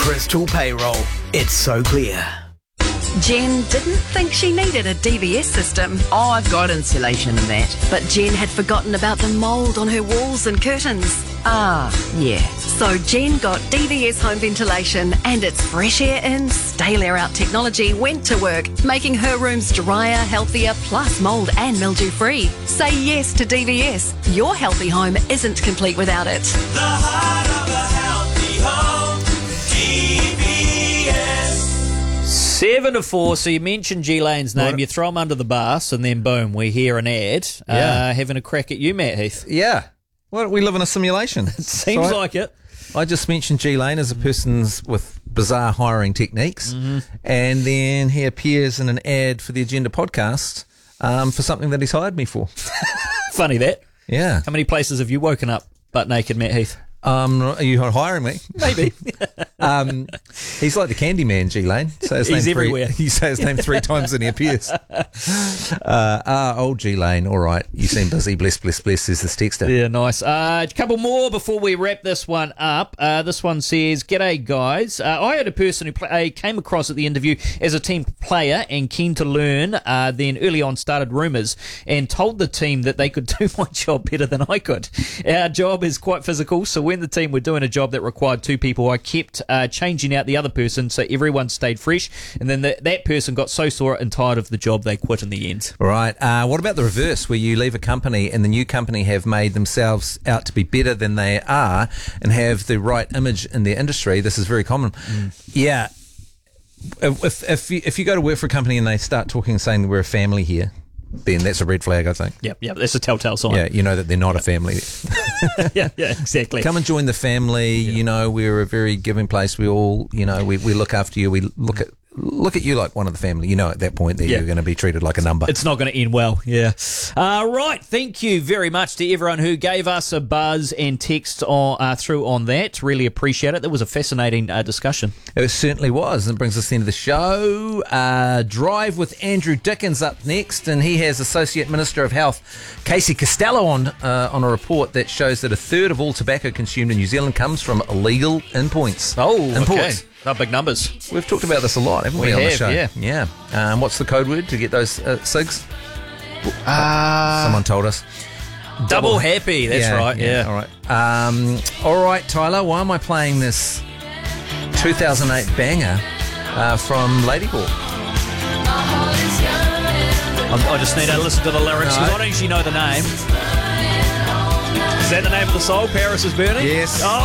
Crystal Payroll. It's so clear. Jen didn't think she needed a DVS system, Oh, I've got insulation and that. but Jen had forgotten about the mould on her walls and curtains. Ah, yeah. So Jen got DVS home ventilation, and its fresh air in, stale air out technology went to work, making her rooms drier, healthier, plus mould and mildew free. Say yes to DVS. Your healthy home isn't complete without it. The heart of a healthy home, DVS. 7 to 4, so you mentioned G-Lane's name, you throw him under the bus, and then boom, we hear an ad. Having a crack at you, Matt Heath. Yeah. Well, we live in a simulation. Seems like it. I just mentioned G-Lane as a person with bizarre hiring techniques, and then he appears in an ad for the Agenda podcast for something that he's hired me for. Funny that. Yeah. How many places have you woken up butt naked, Matt Heath? Are you hiring me? Maybe. He's like the Candyman, G-Lane. He's everywhere. You say his name 3 times and he appears. Old G-Lane, all right. You seem busy. Bless, bless, bless, says this texter. Yeah, nice. A couple more before we wrap this one up. This one says, G'day, guys. I had a person who came across at the interview as a team player and keen to learn, then early on started rumours and told the team that they could do my job better than I could. Our job is quite physical, so when the team were doing a job that required 2 people, I kept changing out the other person so everyone stayed fresh, and then that person got so sore and tired of the job they quit in the end. Right. What about the reverse, where you leave a company and the new company have made themselves out to be better than they are and have the right image in their industry? This is very common. Yeah. If you go to work for a company and they start talking and saying that we're a family here, then that's a red flag, I think. Yep, that's a telltale sign. Yeah, you know that they're not a family. yeah, exactly. Come and join the family. Yeah. You know, we're a very giving place. We all, you know, we look after you. We look at you like one of the family. You know, at that point that you're going to be treated like a number. It's not going to end well, yeah. Right, thank you very much to everyone who gave us a buzz and text through on that. Really appreciate it. That was a fascinating discussion. It certainly was. And it brings us to the end of the show. Drive with Andrew Dickens up next, and he has Associate Minister of Health Casey Costello on a report that shows that 1/3 of all tobacco consumed in New Zealand comes from illegal imports. Imports. Okay. Not big numbers. We've talked about this a lot, haven't we on the show? Yeah. What's the code word to get those cigs? Someone told us. Double happy, that's right. Yeah. All right. All right, Tyler, why am I playing this 2008 banger from Ladyball? I just need to listen to the lyrics because I don't actually know the name. Is that the name of the song, Paris is Burning? Yes. Oh.